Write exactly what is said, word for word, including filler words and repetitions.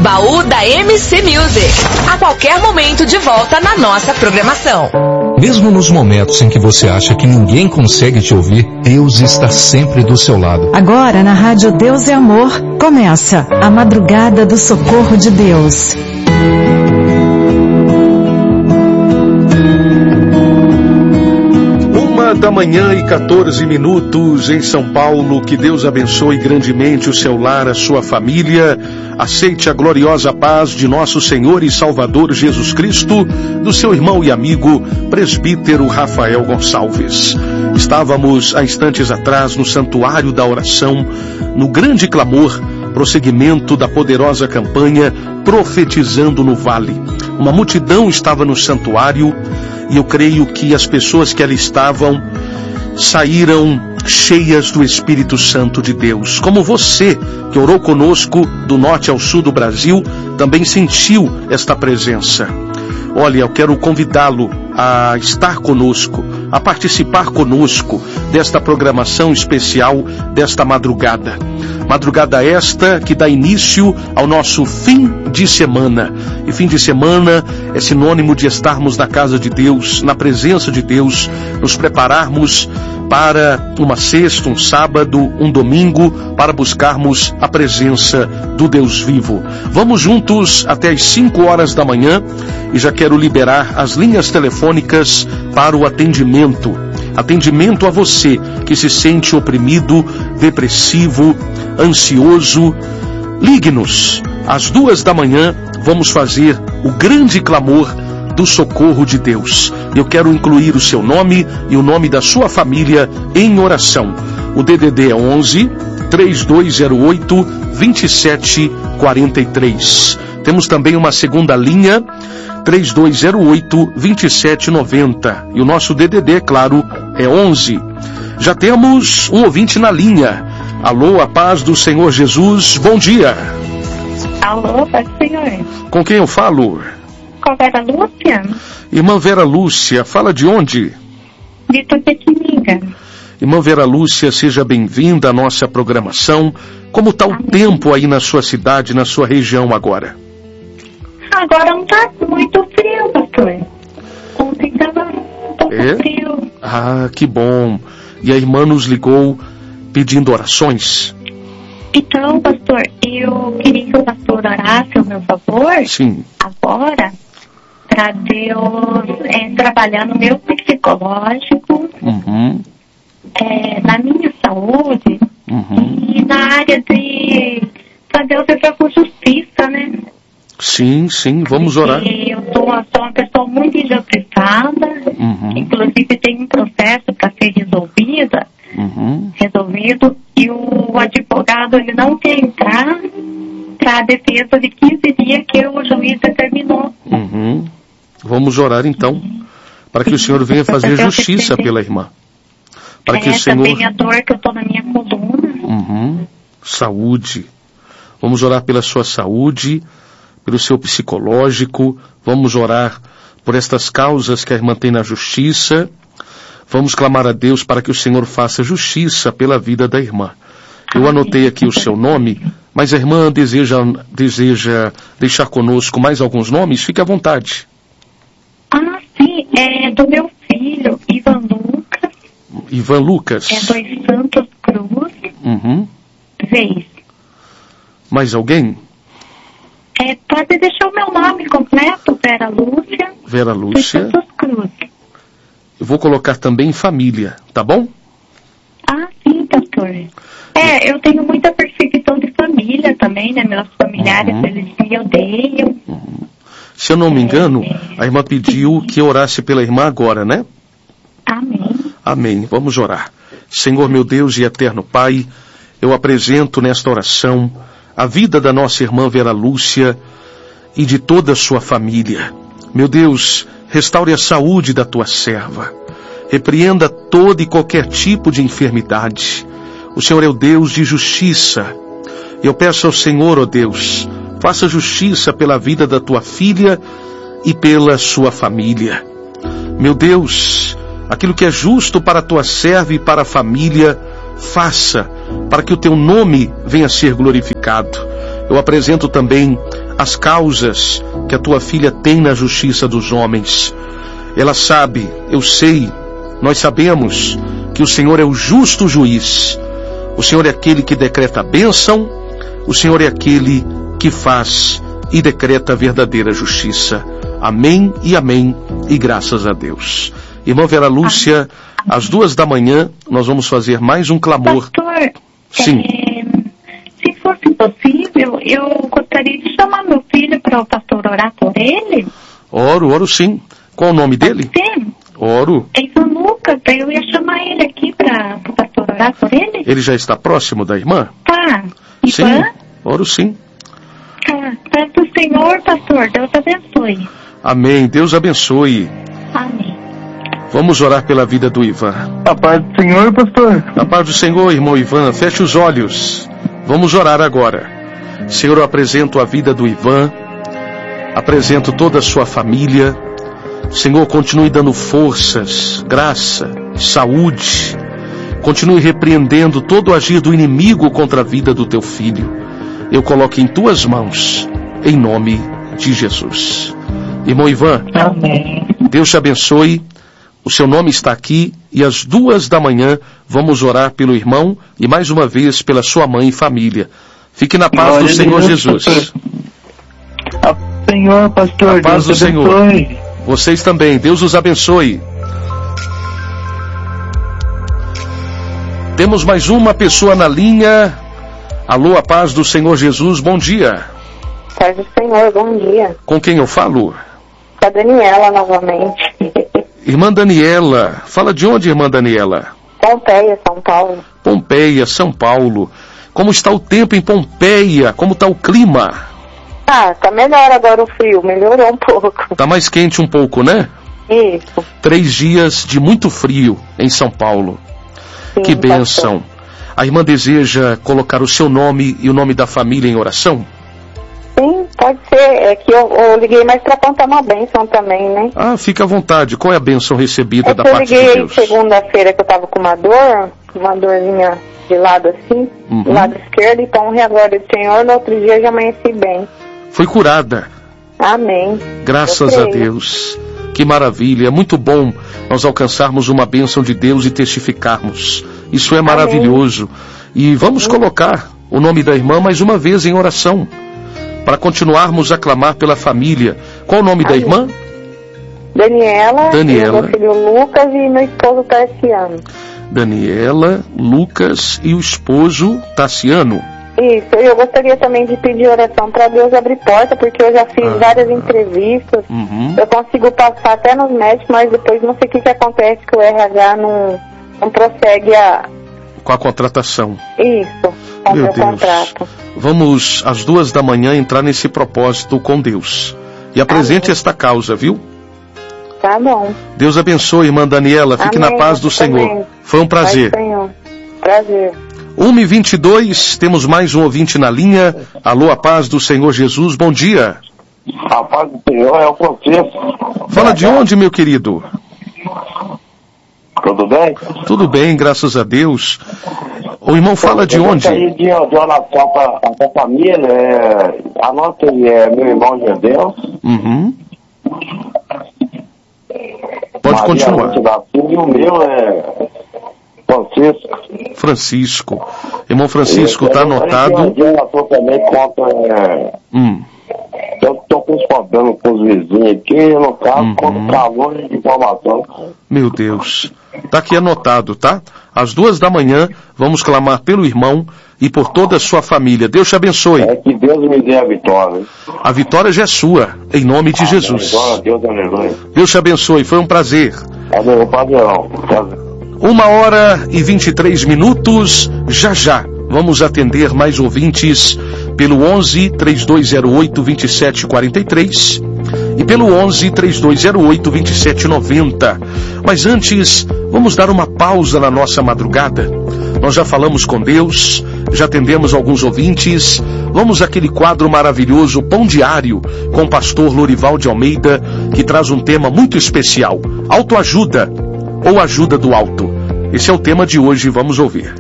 Baú da M C Music. A qualquer momento de volta na nossa programação. Mesmo nos momentos em que você acha que ninguém consegue te ouvir, Deus está sempre do seu lado. Agora na Rádio Deus é Amor, começa a Madrugada do Socorro de Deus. Da manhã e quatorze minutos em São Paulo. Que Deus abençoe grandemente o seu lar, a sua família. Aceite a gloriosa paz de nosso Senhor e Salvador Jesus Cristo, do seu irmão e amigo presbítero Rafael Gonçalves. Estávamos há instantes atrás no Santuário da Oração, no grande clamor, prosseguimento da poderosa campanha Profetizando no Vale. Uma multidão estava no santuário e eu creio que as pessoas que ali estavam saíram cheias do Espírito Santo de Deus. Como você, que orou conosco do norte ao sul do Brasil, também sentiu esta presença. Olha, eu quero convidá-lo a estar conosco, a participar conosco desta programação especial desta madrugada. Madrugada esta que dá início ao nosso fim de semana. E fim de semana é sinônimo de estarmos na casa de Deus, na presença de Deus, nos prepararmos para uma sexta, um sábado, um domingo, para buscarmos a presença do Deus vivo. Vamos juntos até as cinco horas da manhã e já quero liberar as linhas telefônicas para o atendimento. Atendimento a você que se sente oprimido, depressivo, ansioso. Ligue-nos. Às duas da manhã vamos fazer o grande clamor do socorro de Deus. Eu quero incluir o seu nome e o nome da sua família em oração. O D D D é onze, três dois zero oito, dois sete quatro três. Temos também uma segunda linha, três dois zero oito, dois sete nove zero. E o nosso D D D, claro, é onze. Já temos um ouvinte na linha. Alô, a paz do Senhor Jesus, bom dia. Alô, paz do Senhor. Com quem eu falo? Com a Vera Lúcia. Irmã Vera Lúcia, fala de onde? De Tupitinga. Irmã Vera Lúcia, seja bem-vinda à nossa programação. Como está o tempo aí na sua cidade, na sua região agora? Agora não está muito frio, pastor. Ontem estava um pouco é? frio. Ah, que bom. E a irmã nos ligou pedindo orações? Então, pastor, eu queria que o pastor orasse ao meu favor. Sim. Agora, para Deus é, trabalhar no meu psicológico, uhum. é, na minha saúde, uhum. e na área de, para Deus entrar com justiça, né? Sim, sim, vamos orar. E eu sou uma, sou uma pessoa muito injustiçada, uhum. inclusive tem um processo para ser resolvida, uhum. resolvido, e o advogado ele não quer entrar para a defesa de quinze dias que o juiz determinou. Uhum. Vamos orar então, uhum. para que o Senhor venha fazer justiça pela irmã. Para é, que o Senhor... também a dor que eu estou na minha coluna. Uhum. Saúde. Vamos orar pela sua saúde, pelo seu psicológico. Vamos orar por estas causas que a irmã tem na justiça. Vamos clamar a Deus para que o Senhor faça justiça pela vida da irmã. Eu anotei aqui o seu nome, mas a irmã deseja, deseja deixar conosco mais alguns nomes? Fique à vontade. Ah, sim, é do meu filho, Ivan Lucas. Ivan Lucas. É do Santos Cruz. Uhum. Vez. Mais alguém? É, pode deixar o meu nome completo, Vera Lúcia. Vera Lúcia. Santos Cruz. Eu vou colocar também família, tá bom? Ah, sim, pastor. É, eu tenho muita perseguição de família também, né? Meus familiares, uhum. eles me odeiam. Uhum. Se eu não me engano, a irmã pediu que eu orasse pela irmã agora, né? Amém. Amém. Vamos orar. Senhor, meu Deus e eterno Pai, eu apresento nesta oração a vida da nossa irmã Vera Lúcia e de toda a sua família. Meu Deus, restaure a saúde da tua serva. Repreenda todo e qualquer tipo de enfermidade. O Senhor é o Deus de justiça. Eu peço ao Senhor, ó Deus, faça justiça pela vida da tua filha e pela sua família. Meu Deus, aquilo que é justo para a tua serva e para a família, faça, para que o teu nome venha a ser glorificado. Eu apresento também as causas que a tua filha tem na justiça dos homens. Ela sabe, eu sei, nós sabemos que o Senhor é o justo juiz. O Senhor é aquele que decreta a bênção, o Senhor é aquele que faz e decreta a verdadeira justiça. Amém e amém, e graças a Deus. Irmã Vera Lúcia, às duas da manhã, nós vamos fazer mais um clamor. Pastor, Sim. É, se fosse possível, eu gostaria de chamar meu filho para o pastor orar por ele. Oro, oro sim. Qual o nome dele? Sim. Oro. É Ivan Lucas, eu ia chamar ele aqui para o pastor orar por ele. Ele já está próximo da irmã? Tá. Sim, Ivan? oro sim. Tá. Peço o Senhor, pastor, Deus abençoe. Amém, Deus abençoe. Amém. Vamos orar pela vida do Ivan. A paz do Senhor, pastor. A paz do Senhor, irmão Ivan, feche os olhos. Vamos orar agora. Senhor, eu apresento a vida do Ivan, apresento toda a sua família. Senhor, continue dando forças, graça, saúde. Continue repreendendo todo o agir do inimigo contra a vida do teu filho. Eu coloco em tuas mãos, em nome de Jesus. Irmão Ivan, Amém. Deus te abençoe. O seu nome está aqui e às duas da manhã vamos orar pelo irmão e mais uma vez pela sua mãe e família. Fique na paz Glória do a Senhor Deus, Jesus. pastor. A Senhor, pastor, A paz Deus do Senhor. abençoe. Vocês também, Deus os abençoe. Temos mais uma pessoa na linha. Alô, a paz do Senhor Jesus, bom dia. Paz do Senhor, bom dia. Com quem eu falo? Com a Daniela novamente. Irmã Daniela. Fala de onde, irmã Daniela? Pompeia, São Paulo. Pompeia, São Paulo. Como está o tempo em Pompeia? Como está o clima? Ah, tá melhor agora o frio, melhorou um pouco. Está mais quente um pouco, né? Isso. Três dias de muito frio em São Paulo. Sim, Que pastor. bênção. A irmã deseja colocar o seu nome e o nome da família em oração? Sim, pode ser. É que eu, eu liguei mais pra contar uma bênção também, né? Ah, fica à vontade. Qual é a bênção recebida É da que eu parte de liguei Deus? segunda-feira que eu tava com uma dor, uma dorzinha de lado assim, Uhum. do lado esquerdo, então a glória do Senhor, no outro dia eu já amanheci bem. Foi curada. Amém. Graças Eu a creio. Deus. Que maravilha. É muito bom nós alcançarmos uma bênção de Deus e testificarmos. Isso é maravilhoso. E vamos colocar o nome da irmã mais uma vez em oração, para continuarmos a clamar pela família. Qual o nome da Amém. irmã? Daniela, Daniela. meu filho Lucas e meu esposo Tarciano. Daniela, Lucas e o esposo Tassiano. Isso, eu gostaria também de pedir oração para Deus abrir porta, porque eu já fiz Ah. várias entrevistas, Uhum. eu consigo passar até nos médicos, mas depois não sei o que, que acontece, que o R H não, não prossegue a... Com a contratação. Isso, com Meu o meu Deus. contrato. Vamos, às duas da manhã, entrar nesse propósito com Deus. E apresente Amém. esta causa, viu? Tá bom. Deus abençoe, irmã Daniela. Fique Amém, na paz do você Senhor. também. Foi um prazer. Pai do Senhor. Prazer. uma e vinte e dois, temos mais um ouvinte na linha. Alô, a paz do Senhor Jesus, bom dia. A paz do Senhor é o Francisco. Fala de onde, meu querido? Tudo bem? Tudo bem, graças a Deus. O irmão fala de Eu onde? gostaria de, de oração para a família. É, anota aí, é meu irmão Gedeon. Uhum. Pode Maria continuar. Lúcia da Silva, e o meu é Francisco. Francisco. Irmão Francisco, Eu está gostaria anotado. de oração também contra... É, Hum. eu estou com os problemas com os vizinhos aqui, no caso, Uhum. contra o calor de informação. Meu Deus. Está aqui anotado, tá? Às duas da manhã, vamos clamar pelo irmão e por toda a sua família. Deus te abençoe. É que Deus me dê a vitória. A vitória já é sua, em nome de Jesus. Glória a Deus, aleluia. Deus te abençoe, foi um prazer. Aleluia, padrão. Uma hora e vinte e três minutos, já já. Vamos atender mais ouvintes pelo onze, três dois zero oito, dois sete quatro três e pelo onze, três dois zero oito, dois sete nove zero. Mas antes, vamos dar uma pausa na nossa madrugada. Nós já falamos com Deus, já atendemos alguns ouvintes. Vamos àquele quadro maravilhoso, Pão Diário, com o pastor Lorival de Almeida, que traz um tema muito especial: autoajuda ou ajuda do alto. Esse é o tema de hoje, vamos ouvir.